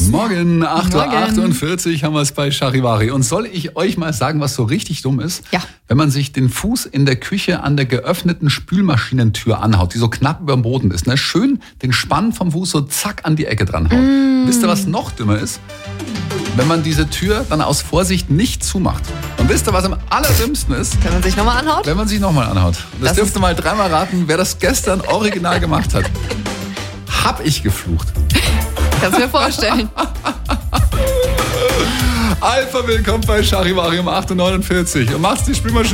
Morgen, 8:48 Uhr haben wir es bei Charivari. Und soll ich euch mal sagen, was so richtig dumm ist? Ja. Wenn man sich den Fuß in der Küche an der geöffneten Spülmaschinentür anhaut, die so knapp über dem Boden ist, ne? Schön den Spann vom Fuß so zack an die Ecke dran haut. Wisst ihr, was noch dümmer ist? Wenn man diese Tür dann aus Vorsicht nicht zumacht. Und wisst ihr, was am allerdümmsten ist? Wenn man sich nochmal anhaut? Wenn man sich nochmal anhaut. Und das dürft ihr mal dreimal raten, wer das gestern original gemacht hat. Hab ich geflucht. Kannst mir vorstellen. Alpha, willkommen bei Charivari um 8:49 Uhr. Und machst die Spülmaschine